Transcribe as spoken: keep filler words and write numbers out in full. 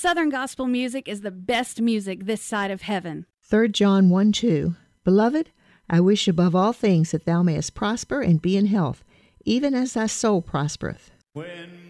Southern gospel music is the best music this side of heaven. Third John one two. Beloved, I wish above all things that thou mayest prosper and be in health, even as thy soul prospereth. When